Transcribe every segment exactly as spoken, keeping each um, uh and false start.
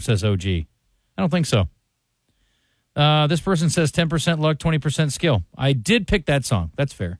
says O G. I don't think so. Uh, this person says ten percent luck, twenty percent skill. I did pick that song. That's fair.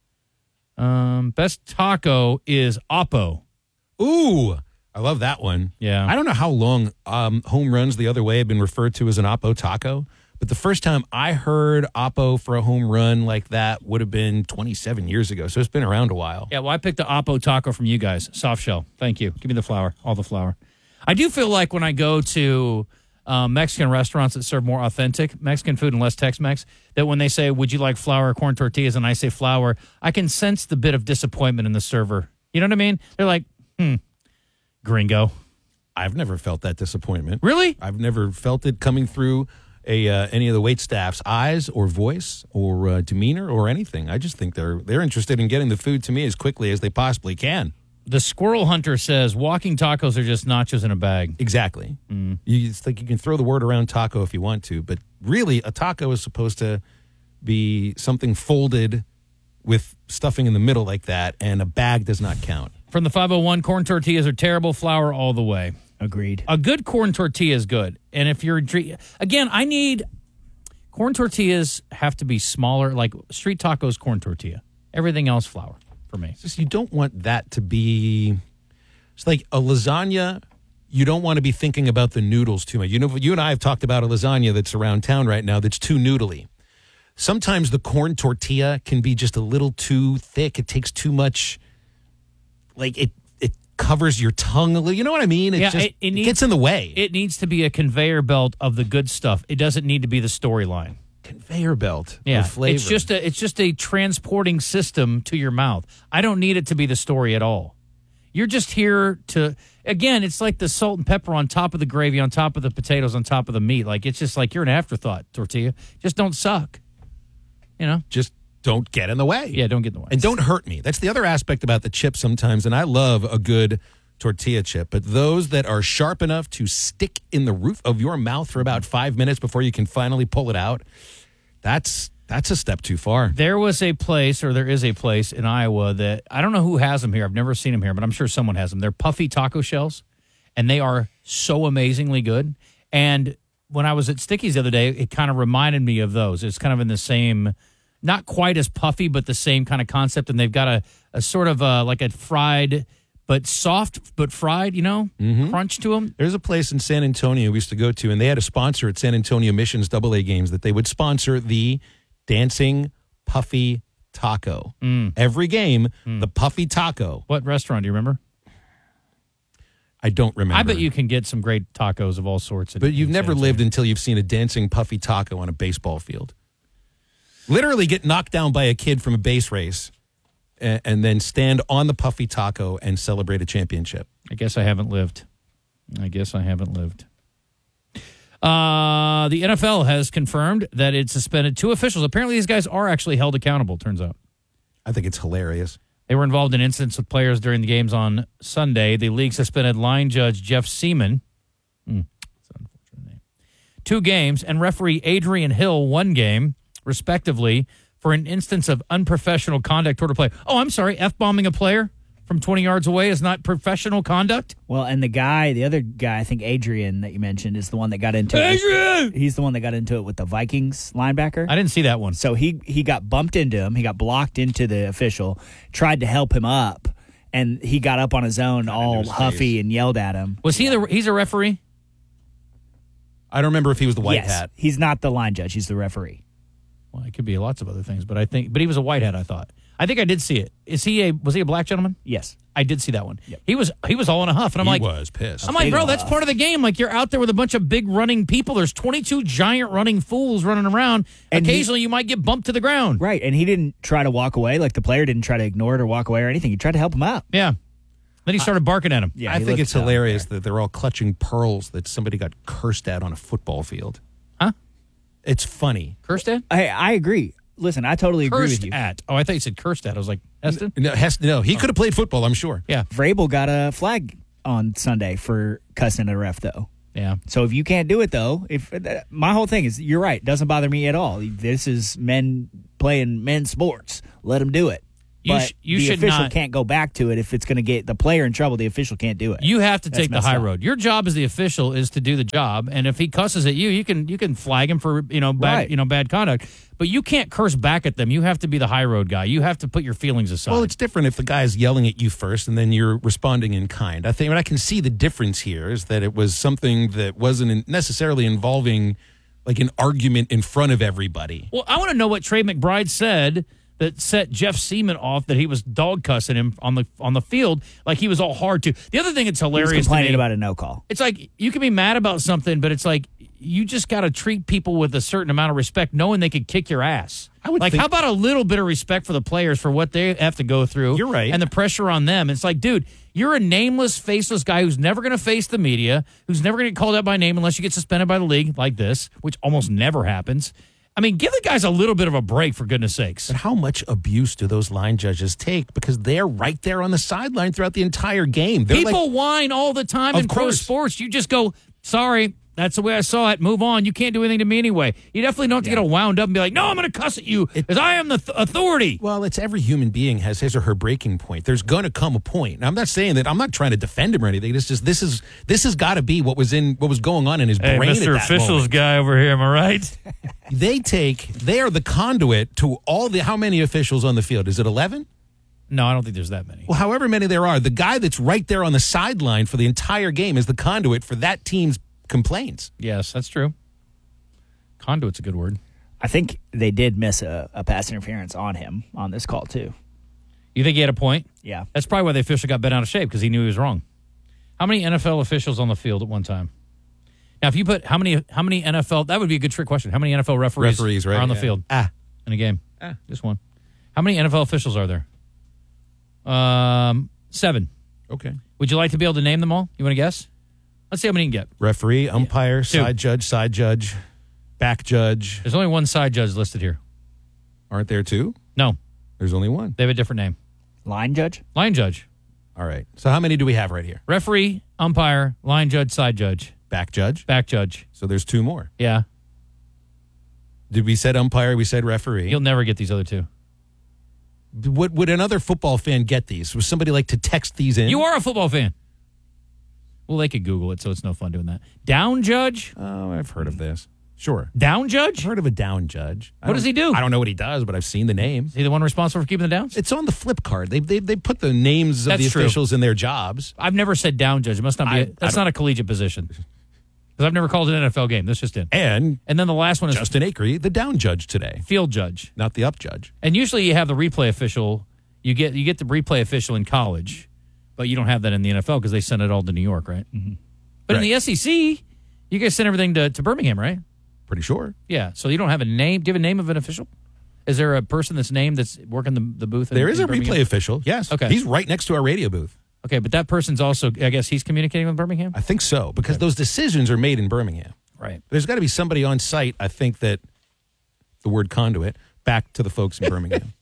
Um, best taco is Oppo. Ooh, I love that one. Yeah. I don't know how long um, home runs the other way have been referred to as an Oppo taco, but the first time I heard Oppo for a home run like that would have been twenty-seven years ago, so it's been around a while. Yeah, well, I picked the Oppo taco from you guys. Soft shell. Thank you. Give me the flour. All the flour. I do feel like when I go to um, Mexican restaurants that serve more authentic Mexican food and less Tex-Mex, that when they say, would you like flour or corn tortillas, and I say flour, I can sense the bit of disappointment in the server. You know what I mean? They're like, hmm, gringo. I've never felt that disappointment. Really? I've never felt it coming through a uh, any of the wait staff's eyes or voice or uh, demeanor or anything. I just think they're they're interested in getting the food to me as quickly as they possibly can. The Squirrel Hunter says walking tacos are just nachos in a bag. Exactly. Mm. You it's like you can throw the word around taco if you want to, but really a taco is supposed to be something folded with stuffing in the middle like that, and a bag does not count. From the five oh one, corn tortillas are terrible, flour all the way. Agreed. A good corn tortilla is good. And if you're, again, I need, corn tortillas have to be smaller, like street tacos, corn tortilla. Everything else, flour for me. It's just, you don't want that to be, it's like a lasagna. You don't want to be thinking about the noodles too much. You know, you and I have talked about a lasagna that's around town right now that's too noodly. Sometimes the corn tortilla can be just a little too thick. It takes too much, like it it covers your tongue a little. You know what I mean? It Yeah, just it- it it needs- gets in the way. It needs to be a conveyor belt of the good stuff. It doesn't need to be the storyline. Conveyor belt Yeah, of flavor. it's just a it's just a transporting system to your mouth. I don't need it to be the story at all. You're just here to, again, it's like the salt and pepper on top of the gravy, on top of the potatoes, on top of the meat. Like, it's just like you're an afterthought, tortilla. Just don't suck. You know? just don't get in the way. Yeah, don't get in the way. And don't hurt me. That's the other aspect about the chip sometimes, and I love a good tortilla chip, but those that are sharp enough to stick in the roof of your mouth for about five minutes before you can finally pull it out, that's that's a step too far. There was a place, or there is a place in Iowa that, I don't know who has them here. I've never seen them here, but I'm sure someone has them. They're puffy taco shells, and they are so amazingly good. And when I was at Sticky's the other day, it kind of reminded me of those. It's kind of in the same, not quite as puffy, but the same kind of concept. And they've got a, a sort of a, like a fried, but soft, but fried, you know, crunch to them. There's a place in San Antonio we used to go to, and they had a sponsor at San Antonio Missions double A games that they would sponsor the Dancing Puffy Taco. Every game, the Puffy Taco. What restaurant, do you remember? I don't remember. I bet you can get some great tacos of all sorts. But you've never lived until you've seen a dancing puffy taco on a baseball field. Literally get knocked down by a kid from a base race and, and then stand on the puffy taco and celebrate a championship. I guess I haven't lived. I guess I haven't lived. Uh, the N F L has confirmed that it suspended two officials. Apparently, these guys are actually held accountable, turns out. I think it's hilarious. They were involved in incidents with players during the games on Sunday. The league suspended line judge Jeff Seaman, hmm, that's an unfortunate name, two games, and referee Adrian Hill one game, respectively, for an instance of unprofessional conduct toward a player. Oh, I'm sorry, F-bombing a player from twenty yards away is not professional conduct? Well, and the guy, the other guy, I think Adrian that you mentioned, is the one that got into it. Adrian! With, he's the one that got into it with the Vikings linebacker. I didn't see that one. So he he got bumped into him. He got blocked into the official, tried to help him up, and he got up on his own all his huffy face. and yelled at him. Was he the? He's a referee? I don't remember if he was the white yes, hat. he's not the line judge. He's the referee. Well, it could be lots of other things, but I think, but he was a white hat, I thought. I think I did see it. Is he a, was he a black gentleman? Yes. I did see that one. Yep. He was he was all in a huff, and I'm he like, was pissed. I'm like, Big bro, that's huff. part of the game. Like, you're out there with a bunch of big running people. There's twenty-two giant running fools running around. And he- Occasionally, you might get bumped to the ground. Right, and he didn't try to walk away. Like the player didn't try to ignore it or walk away or anything. He tried to help him out. Yeah. Then he started barking at him. Yeah, I he think looked it's down hilarious there. that they're all clutching pearls that somebody got cursed at on a football field. Huh? It's funny. Cursed at? I I agree. Listen, I totally agree Cursed with you. at. Oh, I thought you said cursed at. I was like, Heston? No, Heston, no he could have played football, I'm sure. Yeah. Vrabel got a flag on Sunday for cussing at a ref, though. Yeah. So if you can't do it, though, if my whole thing is, you're right, it doesn't bother me at all. This is men playing men's sports. Let them do it. You but sh- you the should official not- can't go back to it if it's going to get the player in trouble. The official can't do it. You have to That's take the messed high up. road. Your job as the official is to do the job, and if he cusses at you, you can you can flag him for you know bad Right. you know bad conduct. But you can't curse back at them. You have to be the high road guy. You have to put your feelings aside. Well, it's different if the guy's yelling at you first and then you're responding in kind. I think what I can see the difference here is that it was something that wasn't necessarily involving like an argument in front of everybody. Well, I want to know what Trey McBride said that set Jeff Seaman off, that he was dog cussing him on the on the field like he was all hard to. The other thing that's He was hilarious to complaining me, about a no call. it's like you can be mad about something, but it's like you just got to treat people with a certain amount of respect, knowing they could kick your ass. I would like, think- how about a little bit of respect for the players for what they have to go through? You're right. And the pressure on them. It's like, dude, you're a nameless, faceless guy who's never going to face the media, who's never going to get called out by name unless you get suspended by the league like this, which almost never happens. I mean, give the guys a little bit of a break, for goodness sakes. But how much abuse do those line judges take? Because they're right there on the sideline throughout the entire game. They're People like, whine all the time Of in pro course. sports. You just go, sorry, that's the way I saw it. Move on. You can't do anything to me anyway. You definitely don't have to get all wound up and be like, no, I'm going to cuss at you because I am the th- authority. well, it's every human being has his or her breaking point. There's going to come a point. Now, I'm not saying that. I'm not trying to defend him or anything. It's just this is this has got to be what was in what was going on in his brain at that moment. guy over here, am I right? They take they are the conduit to all the how many officials on the field? Is it eleven? No, I don't think there's that many. Well, however many there are, the guy that's right there on the sideline for the entire game is the conduit for that team's complaints. Yes, that's true. Conduit's a good word. I think they did miss a, a pass interference on him on this call too. You think he had a point? Yeah. That's probably why the official got bent out of shape, because he knew he was wrong. How many N F L officials on the field at one time? Now, if you put how many how many N F L, that would be a good trick question. How many N F L referees, Referees, right, are on the yeah. field Ah, in a game? Ah. Just one. How many N F L officials are there? Um, seven. okay. Would you like to be able to name them all? You want to guess? Let's see how many you can get. Referee, umpire, Two. side judge, side judge, back judge. There's only one side judge listed here. Aren't there two? No, There's only one. they have a different name. Line judge? Line judge, All right. So how many do we have right here? referee, umpire, line judge, side judge, Back judge. back judge. So there's two more. Yeah, Did we said umpire? We said referee. you'll never get these other two. Would would another football fan get these? Would somebody like to text these in? You are a football fan. Well, they could Google it, so it's no fun doing that. Down judge? Oh, I've heard of this. Sure. Down I've judge? heard of a down judge. I What does don't- he do? I don't know what he does, but I've seen the name. Is he the one responsible for keeping the downs? It's on the flip card. They they, they put the names of That's the true. officials in their jobs. I've never said down judge. It must not be. I- a, I that's don't- not a collegiate position. Because I've never called an N F L game. That's just it. And And then the last one is Justin Acree, the down judge today, field judge. not the up judge. And usually you have the replay official. You get you get the replay official in college, but you don't have that in the N F L because they send it all to New York, right? Mm-hmm. But in Right. the S E C, you guys send everything to, to Birmingham, right? Pretty sure. Yeah. So you don't have a name. Do you have a name of an official? Is there a person that's named that's working the, the booth? In, There is in a Birmingham? replay official. Yes. Okay. He's right next to our radio booth. Okay, but that person's also, I guess he's communicating with Birmingham? I think so because those decisions are made in Birmingham. Right. There's got to be somebody on site. I think that the word conduit back to the folks in Birmingham.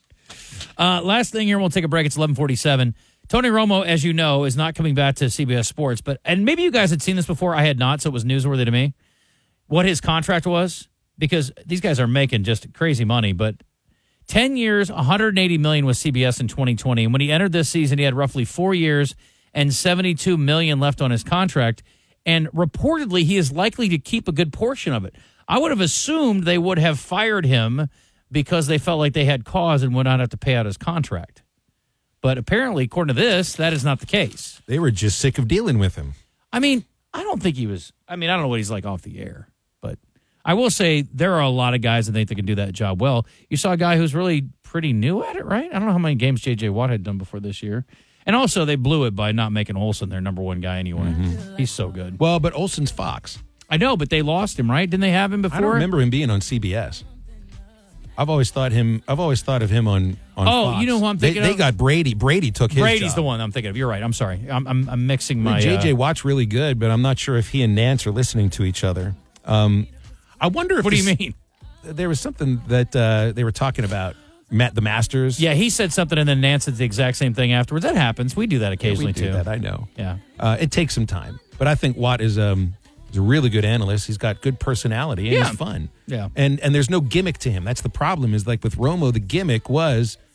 Uh, last thing here, we'll take a break. It's eleven forty-seven. Tony Romo, as you know, is not coming back to C B S Sports, but and maybe you guys had seen this before. I had not, so it was newsworthy to me. What his contract was, because these guys are making just crazy money. But ten years, one hundred eighty million dollars with C B S in twenty twenty, and when he entered this season, he had roughly four years and seventy-two million dollars left on his contract. And reportedly, he is likely to keep a good portion of it. I would have assumed they would have fired him because they felt like they had cause and would not have to pay out his contract. But apparently, according to this, that is not the case. They were just sick of dealing with him. I mean, I don't think he was. I mean, I don't know what he's like off the air, but I will say there are a lot of guys that think they can do that job well. You saw a guy who's really pretty new at it, right? I don't know how many games J J Watt had done before this year. And also, they blew it by not making Olsen their number one guy anyway. He's so good. Well, but Olsen's Fox. I know, but they lost him, right? Didn't they have him before? I don't remember him being on C B S. I've always thought him. I've always thought of him on. on Oh, Fox. you know who I'm They, thinking they of? got Brady. Brady took his. Brady's job. the one I'm thinking of. You're right. I'm sorry. I'm I'm, I'm mixing my. J J uh, Watt's really good, but I'm not sure if he and Nance are listening to each other. Um, I wonder if what do you this- mean? There was something that uh, they were talking about. Matt, the Masters. Yeah, he said something, and then Nance said the exact same thing afterwards. That happens. We do that we occasionally do too. that. I know. Yeah. Uh, it takes some time, but I think Watt is um is a really good analyst. He's got good personality and Yeah. he's fun. Yeah. And and there's no gimmick to him. That's the problem. Is like with Romo, the gimmick was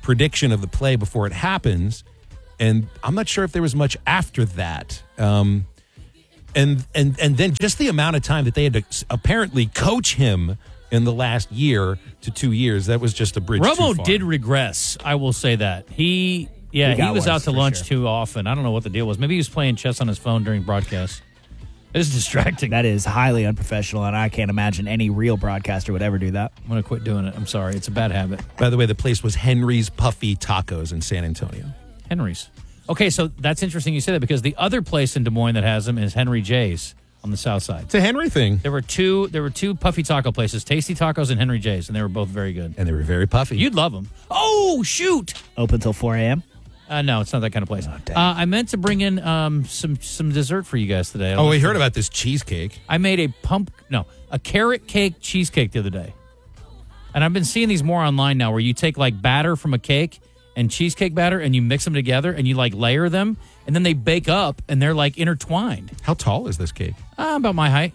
prediction of the play before it happens. And I'm not sure if there was much after that. Um, and and and then just the amount of time that they had to apparently coach him in the last year to two years, that was just a bridge too Romo far. did regress. I will say that. He, yeah, He he, got was worse, out to for lunch sure. too often. I don't know what the deal was. Maybe he was playing chess on his phone during broadcast. It is distracting. That is highly unprofessional, and I can't imagine any real broadcaster would ever do that. I'm going to quit doing it. I'm sorry. It's a bad habit. By the way, the place was Henry's Puffy Tacos in San Antonio. Henry's. Okay, so that's interesting you say that because the other place in Des Moines that has them is Henry J's on the south side. It's a Henry thing. There were two There were two puffy taco places, Tasty Tacos and Henry J's, and they were both very good. And they were very puffy. You'd love them. Oh, shoot. Open till four a.m.? Uh, no, it's not that kind of place. Oh, dang. uh, I meant to bring in um, some some dessert for you guys today. oh, we heard about this cheesecake. I made a pump, no, a carrot cake cheesecake the other day. And I've been seeing these more online now where you take like batter from a cake and cheesecake batter and you mix them together and you like layer them and then they bake up and they're like intertwined. How tall is this cake? Uh, about my height.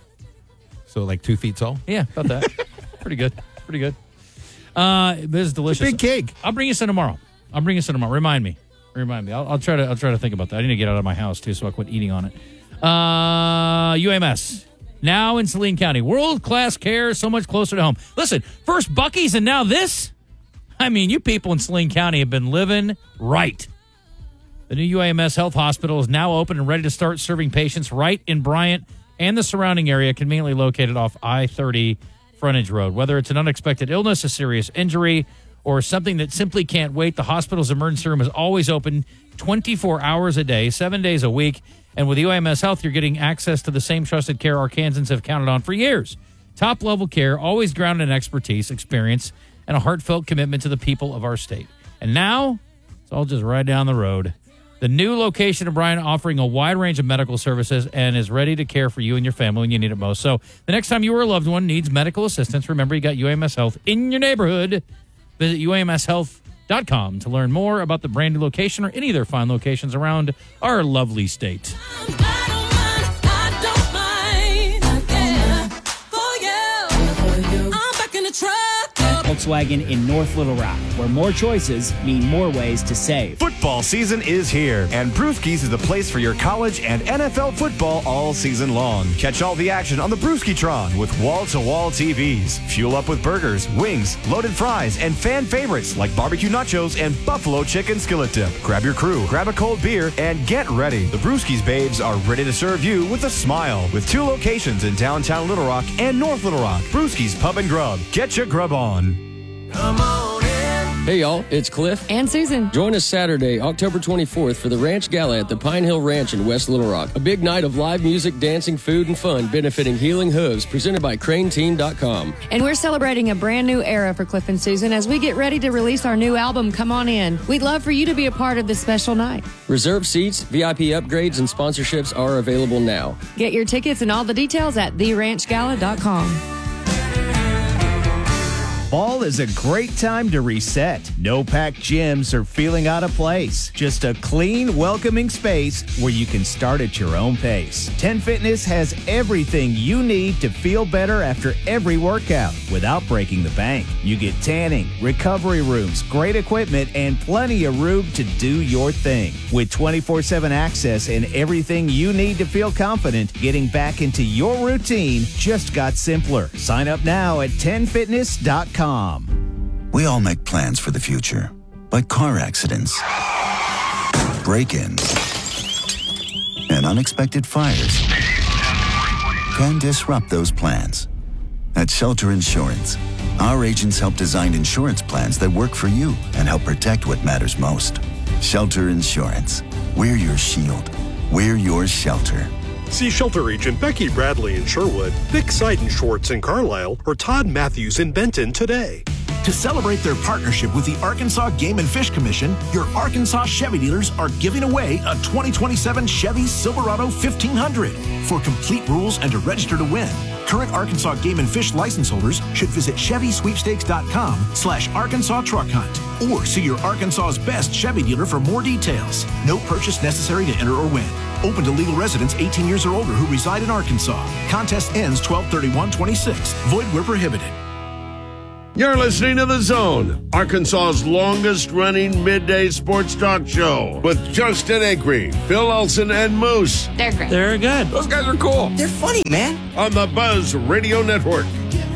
So like two feet tall? Yeah, about that. Pretty good. Pretty good. Uh, this is delicious. Big cake. I'll bring you some tomorrow. I'll bring you some tomorrow. Remind me. Remind me. I'll, I'll try to. I'll try to think about that. I need to get out of my house too, so I quit eating on it. Uh, U M S now in Saline County, world class care, so much closer to home. Listen, first Buc-ee's and now this. I mean, you people in Saline County have been living right. The new U A M S Health Hospital is now open and ready to start serving patients right in Bryant and the surrounding area, conveniently located off I thirty Frontage Road. Whether it's an unexpected illness, a serious injury, or something that simply can't wait, the hospital's emergency room is always open twenty-four hours a day, seven days a week. And with U A M S Health, you're getting access to the same trusted care Arkansans have counted on for years. Top-level care, always grounded in expertise, experience, and a heartfelt commitment to the people of our state. And now, it's all just right down the road. The new location of Bryant offering a wide range of medical services and is ready to care for you and your family when you need it most. So the next time you or a loved one needs medical assistance, remember you got U A M S Health in your neighborhood. Visit U A M S health dot com to learn more about the brand new location or any of their fine locations around our lovely state. Volkswagen in North Little Rock, where more choices mean more ways to save. Football season is here, and Brewski's is the place for your college and N F L football all season long. Catch all the action on the Brewski-tron with wall-to-wall T Vs. Fuel up with burgers, wings, loaded fries, and fan favorites like barbecue nachos and buffalo chicken skillet dip. Grab your crew, grab a cold beer, and get ready. The Brewski's babes are ready to serve you with a smile. With two locations in downtown Little Rock and North Little Rock, Brewski's Pub and Grub. Get your grub on. Come on in. Hey, y'all, it's Cliff. And Susan. Join us Saturday, October twenty-fourth for the Ranch Gala at the Pine Hill Ranch in West Little Rock. A big night of live music, dancing, food, and fun benefiting Healing Hooves, presented by Crane Team dot com. And we're celebrating a brand new era for Cliff and Susan as we get ready to release our new album, Come On In. We'd love for you to be a part of this special night. Reserve seats, V I P upgrades, and sponsorships are available now. Get your tickets and all the details at the ranch gala dot com. Fall is a great time to reset. No packed gyms or feeling out of place. Just a clean, welcoming space where you can start at your own pace. ten Fitness has everything you need to feel better after every workout without breaking the bank. You get tanning, recovery rooms, great equipment, and plenty of room to do your thing. With twenty-four seven access and everything you need to feel confident, getting back into your routine just got simpler. Sign up now at ten fitness dot com. We all make plans for the future, but car accidents, break-ins, and unexpected fires can disrupt those plans. At Shelter Insurance, our agents help design insurance plans that work for you and help protect what matters most. Shelter Insurance. We're your shield. We're your shelter. See Shelter Agent Becky Bradley in Sherwood, Vic Seidenschwartz in Carlisle, or Todd Matthews in Benton today. To celebrate their partnership with the Arkansas Game and Fish Commission, your Arkansas Chevy dealers are giving away a twenty twenty-seven Chevy Silverado fifteen hundred. For complete rules and to register to win, current Arkansas Game and Fish license holders should visit Chevy Sweepstakes dot com slash Arkansas Truck Hunt or see your Arkansas's best Chevy dealer for more details. No purchase necessary to enter or win. Open to legal residents eighteen years or older who reside in Arkansas. Contest ends twelve thirty-one twenty-six. Void where prohibited. You're listening to The Zone, Arkansas's longest-running midday sports talk show with Justin Acree, Phil Olsen, and Moose. They're great. They're good. Those guys are cool. They're funny, man. On the Buzz Radio Network.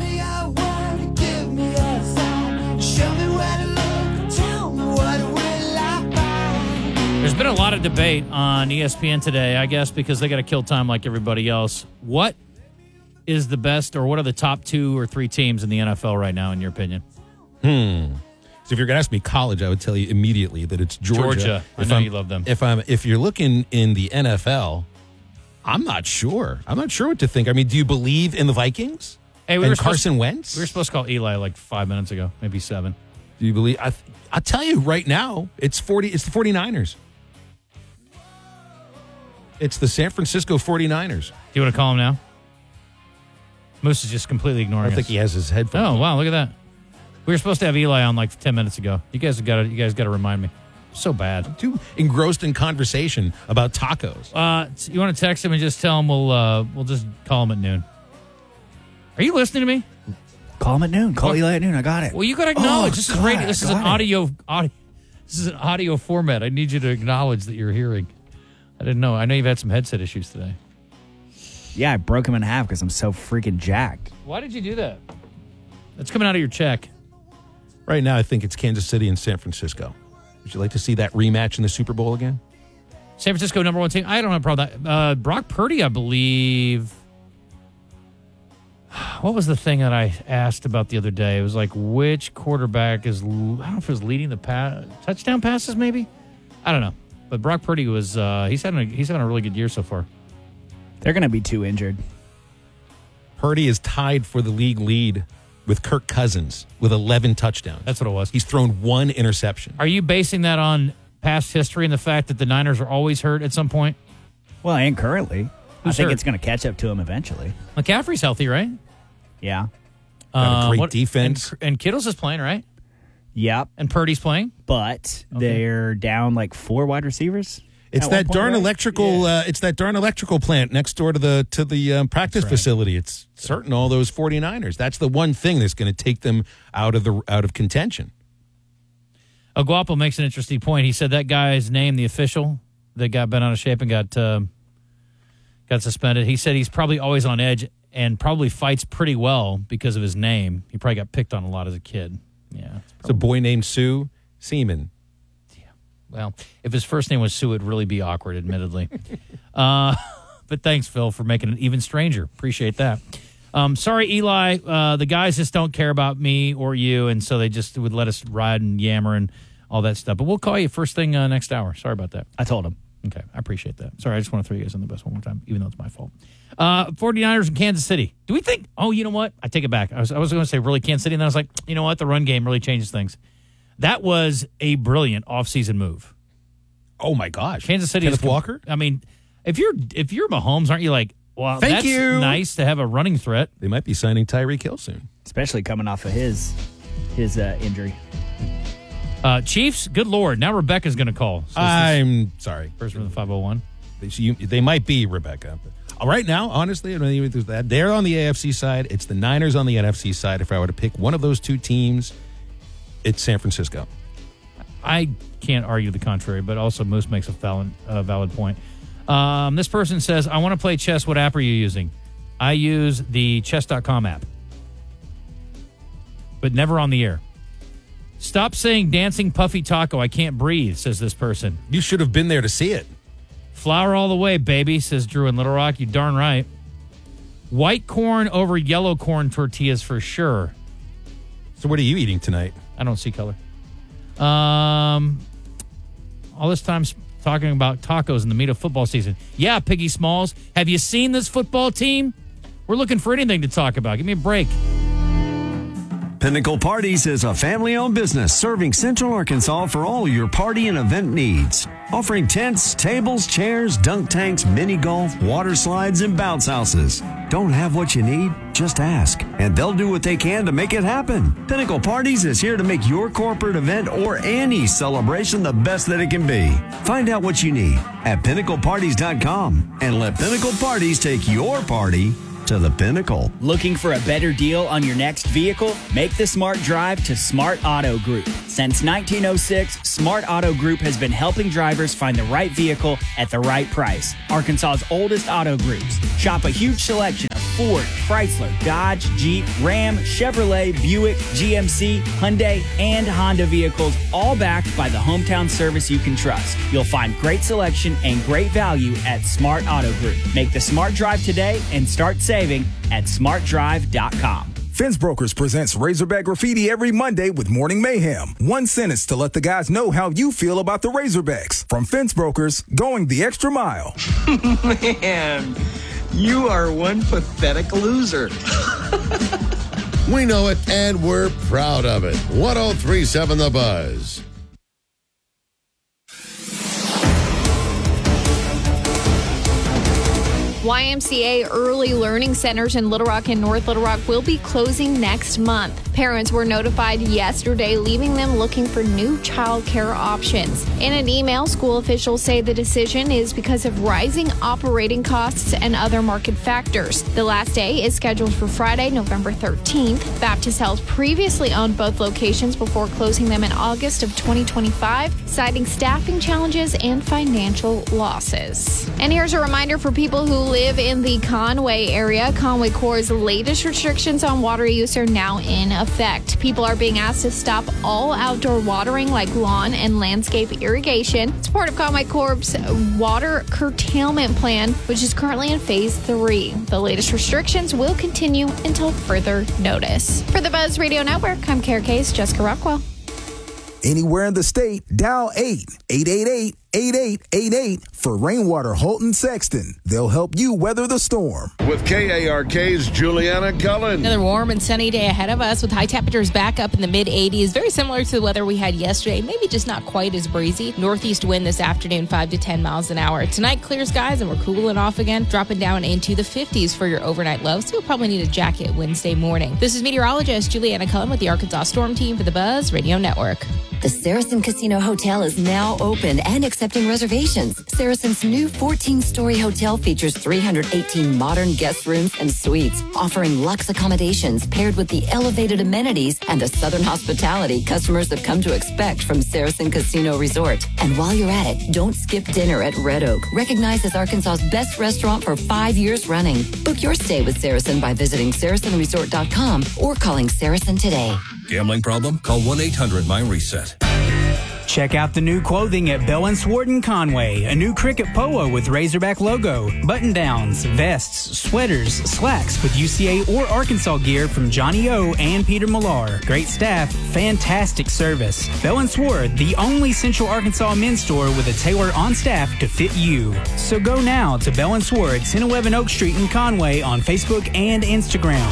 There's been a lot of debate on E S P N today, I guess, because they got to kill time like everybody else. What is the best, or what are the top two or three teams in the N F L right now, in your opinion? Hmm. So if you're going to ask me college, I would tell you immediately that it's Georgia. Georgia. I If know I'm- you love them. If I'm, if you're looking in the N F L, I'm not sure. I'm not sure what to think. I mean, do you believe in the Vikings Hey, we and were supposed- Carson Wentz? We were supposed to call Eli like five minutes ago, maybe seven. Do you believe? I, I'll tell you right now, it's forty. It's the 49ers. It's the San Francisco 49ers. Do you want to call him now? Moose is just completely ignoring I us. think he has his headphones. Oh, wow, look at that. We were supposed to have Eli on like ten minutes ago. You guys got to you guys got to remind me. So bad. Too engrossed in conversation about tacos. Uh, you want to text him and just tell him we'll uh, we'll just call him at noon. Are you listening to me? Call him at noon. Call What? Eli at noon. I got it. Well, you got to acknowledge Oh, this God, is radio. This is an got it. audio, audio. This is an audio format. I need you to acknowledge that you're hearing. I didn't know. I know you've had some headset issues today. Yeah, I broke him in half because I'm so freaking jacked. Why did you do that? That's coming out of your check. Right now, I think it's Kansas City and San Francisco. Would you like to see that rematch in the Super Bowl again? San Francisco, number one team. I don't have a problem with that. Uh, Brock Purdy, I believe. What was the thing that I asked about the other day? It was like, which quarterback is, I don't know if it was leading the pass, touchdown passes, maybe? I don't know. But Brock Purdy was, uh, he's having a, he's having a really good year so far. They're going to be too injured. Purdy is tied for the league lead with Kirk Cousins with eleven touchdowns. That's what it was. He's thrown one interception. Are you basing that on past history and the fact that the Niners are always hurt at some point? Well, and currently. Who's I think hurt? it's going to catch up to him eventually. McCaffrey's healthy, right? Yeah. Got a great Uh, what- defense. And, and Kittle's is playing, right? Yep. And Purdy's playing? But Okay. they're down like four wide receivers. It's at one that point, darn right? electrical. Uh, it's that darn electrical plant next door to the to the um, practice facility. It's certain all those 49ers. That's the one thing that's going to take them out of the out of contention. Aguapo makes an interesting point. He said that guy's name, the official that got bent out of shape and got um, got suspended. He said he's probably always on edge and probably fights pretty well because of his name. He probably got picked on a lot as a kid. Yeah, It's a boy named Sue Seaman. well, if his first name was Sue, it'd really be awkward, admittedly. uh, but thanks, Phil, for making it even stranger. Appreciate that. Um, sorry, Eli. Uh, the guys just don't care about me or you, and so they just would let us ride and yammer and all that stuff. But we'll call you first thing uh, next hour. Sorry about that. I told him. Okay, I appreciate that. Sorry, I just want to throw you guys on the bus one more time, even though it's my fault. Uh, 49ers in Kansas City. Do we think, oh, you know what? I take it back. I was, I was going to say really Kansas City, and then I was like, you know what? The run game really changes things. That was a brilliant offseason move. Oh, my gosh. Kansas City Kenneth is, Walker? I mean, if you're if you're Mahomes, aren't you like, well, Thank that's you. nice to have a running threat. They might be signing Tyreek Hill soon. Especially coming off of his his uh, injury. Uh, Chiefs, good Lord. Now Rebecca's going to call. So this is I'm sorry. first from the five oh one. They, you, they might be Rebecca. But right now, honestly, I don't even think that. They're on the A F C side. It's the Niners on the N F C side. If I were to pick one of those two teams, it's San Francisco. I can't argue the contrary, but also Moose makes a valid, uh, valid point. Um, this person says, I want to play chess. What app are you using? I use the chess dot com app, but never on the air. Stop saying dancing puffy taco. I can't breathe, says this person. You should have been there to see it. Flour all the way, baby, says Drew in Little Rock. You darn right. White corn over yellow corn tortillas for sure. So what are you eating tonight? I don't see color. Um, all this time talking about tacos in the meat of football season. Yeah, Piggy Smalls. Have you seen this football team? We're looking for anything to talk about. Give me a break. Pinnacle Parties is a family-owned business serving Central Arkansas for all your party and event needs. Offering tents, tables, chairs, dunk tanks, mini golf, water slides, and bounce houses. Don't have what you need? Just ask, and they'll do what they can to make it happen. Pinnacle Parties is here to make your corporate event or any celebration the best that it can be. Find out what you need at pinnacle parties dot com and let Pinnacle Parties take your party to the pinnacle. Looking for a better deal on your next vehicle? Make the smart drive to Smart Auto Group. Since nineteen oh six, Smart Auto Group has been helping drivers find the right vehicle at the right price. Arkansas's oldest auto groups. Shop a huge selection of Ford, Chrysler, Dodge, Jeep, Ram, Chevrolet, Buick, G M C, Hyundai, and Honda vehicles, all backed by the hometown service you can trust. You'll find great selection and great value at Smart Auto Group. Make the smart drive today and start saving at smart drive dot com. Fence Brokers presents Razorback Graffiti every Monday with Morning Mayhem. One sentence to let the guys know how you feel about the Razorbacks. From Fence Brokers, going the extra mile. Man, you are one pathetic loser. We know it, and we're proud of it. one oh three point seven The Buzz. Y M C A Early Learning Centers in Little Rock and North Little Rock will be closing next month. Parents were notified yesterday, leaving them looking for new child care options. In an email, school officials say the decision is because of rising operating costs and other market factors. The last day is scheduled for Friday, November thirteenth. Baptist Health previously owned both locations before closing them in August of twenty twenty-five, citing staffing challenges and financial losses. And here's a reminder for people who live in the Conway area. Conway Corps' latest restrictions on water use are now in effect. People are being asked to stop all outdoor watering like lawn and landscape irrigation. It's part of Conway Corps' water curtailment plan, which is currently in phase three. The latest restrictions will continue until further notice. For the Buzz Radio Network, I'm Kara Case, Jessica Rockwell. Anywhere in the state, dial eight eight eight eight, eight eight eight eight for Rainwater Holton Sexton. They'll help you weather the storm. With K A R K's Juliana Cullen. Another warm and sunny day ahead of us with high temperatures back up in the mid eighties. Very similar to the weather we had yesterday, maybe just not quite as breezy. Northeast wind this afternoon, five to ten miles an hour. Tonight, clear skies and we're cooling off again, dropping down into the fifties for your overnight low. So you'll probably need a jacket Wednesday morning. This is meteorologist Juliana Cullen with the Arkansas Storm Team for the Buzz Radio Network. The Saracen Casino Hotel is now open and accepting reservations. Saracen's new fourteen-story hotel features three hundred eighteen modern guest rooms and suites, offering luxe accommodations paired with the elevated amenities and the southern hospitality customers have come to expect from Saracen Casino Resort. And while you're at it, don't skip dinner at Red Oak, recognized as Arkansas's best restaurant for five years running. Book your stay with Saracen by visiting saracen resort dot com or calling Saracen today. Gambling problem? Call one eight hundred my reset. Check out the new clothing at Bell and Sword in Conway. A new cricket polo with Razorback logo, button-downs, vests, sweaters, slacks with U C A or Arkansas gear from Johnny O and Peter Millar. Great staff, fantastic service. Bell and Sword, the only Central Arkansas men's store with a tailor on staff to fit you. So go now to Bell and Sword, ten eleven Oak Street in Conway on Facebook and Instagram.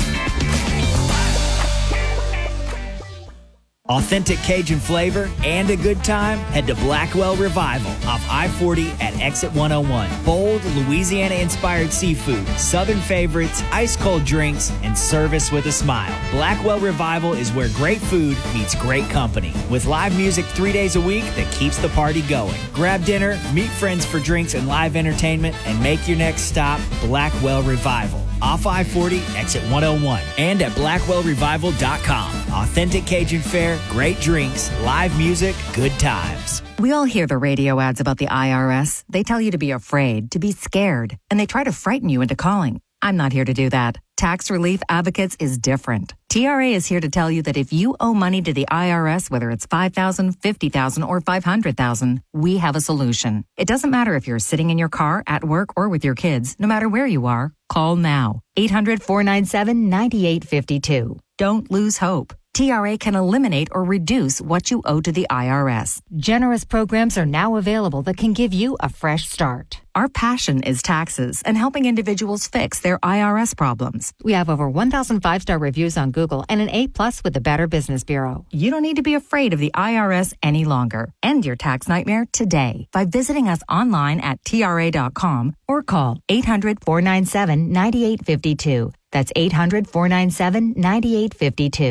Authentic Cajun flavor and a good time? Head to Blackwell Revival off I forty at exit one oh one. Bold, Louisiana-inspired seafood, southern favorites, ice-cold drinks, and service with a smile. Blackwell Revival is where great food meets great company. With live music three days a week that keeps the party going. Grab dinner, meet friends for drinks and live entertainment, and make your next stop Blackwell Revival. Off I forty, exit one oh one, and at blackwell revival dot com. Authentic Cajun fare, great drinks, live music, good times. We all hear the radio ads about the I R S. They tell you to be afraid, to be scared, and they try to frighten you into calling. I'm not here to do that. Tax Relief Advocates is different. T R A is here to tell you that if you owe money to the I R S, whether it's five thousand dollars, fifty thousand dollars, or five hundred thousand dollars, we have a solution. It doesn't matter if you're sitting in your car, at work, or with your kids. No matter where you are, call now. eight hundred, four nine seven, nine eight five two. Don't lose hope. T R A can eliminate or reduce what you owe to the I R S. Generous programs are now available that can give you a fresh start. Our passion is taxes and helping individuals fix their I R S problems. We have over one thousand five-star reviews on Google and an A plus with the Better Business Bureau. You don't need to be afraid of the I R S any longer. End your tax nightmare today by visiting us online at T R A dot com or call eight hundred, four nine seven, nine eight five two. That's eight hundred, four nine seven, nine eight five two.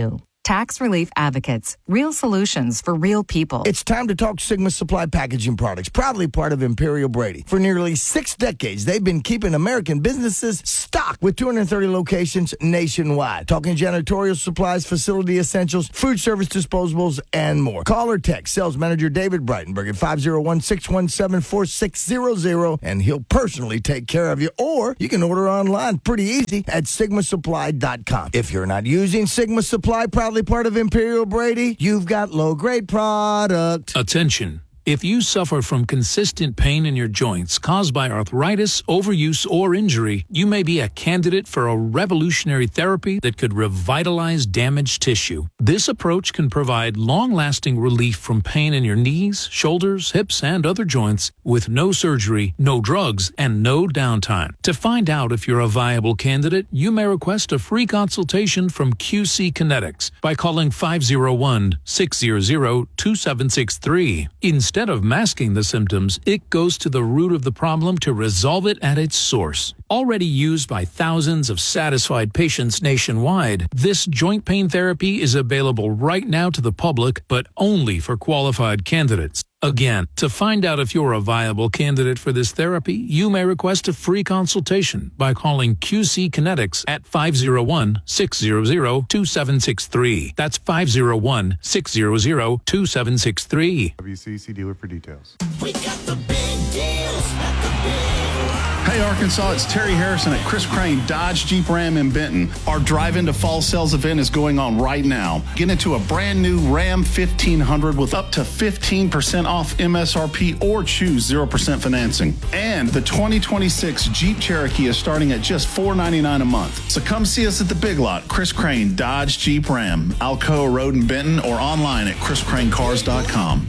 Tax Relief Advocates. Real solutions for real people. It's time to talk Sigma Supply Packaging Products, proudly part of Imperial Brady. For nearly six decades, they've been keeping American businesses stocked with two hundred thirty locations nationwide. Talking janitorial supplies, facility essentials, food service disposables, and more. Call or text sales manager David Breitenberg at five oh one, six one seven, four six zero zero, and he'll personally take care of you. Or you can order online pretty easy at sigma supply dot com. If you're not using Sigma Supply, proudly part of Imperial Brady, you've got low-grade product. Attention. If you suffer from consistent pain in your joints caused by arthritis, overuse, or injury, you may be a candidate for a revolutionary therapy that could revitalize damaged tissue. This approach can provide long-lasting relief from pain in your knees, shoulders, hips, and other joints with no surgery, no drugs, and no downtime. To find out if you're a viable candidate, you may request a free consultation from Q C Kinetics by calling five oh one, six hundred, two seven six three. Instead Instead of masking the symptoms, it goes to the root of the problem to resolve it at its source. Already used by thousands of satisfied patients nationwide, this joint pain therapy is available right now to the public, but only for qualified candidates. Again, to find out if you're a viable candidate for this therapy, you may request a free consultation by calling Q C Kinetics at five oh one, six hundred, two seven six three. That's five oh one, six hundred, two seven six three. W C C dealer for details. We got the big deals at the big. Hey Arkansas, it's Terry Harrison at Chris Crane Dodge Jeep Ram in Benton. Our Drive Into Fall Sales event is going on right now. Get into a brand new Ram fifteen hundred with up to fifteen percent off M S R P or choose zero percent financing. And the twenty twenty-six Jeep Cherokee is starting at just four hundred ninety-nine dollars a month. So come see us at the Big Lot, Chris Crane Dodge Jeep Ram, Alcoa Road in Benton, or online at chris crane cars dot com.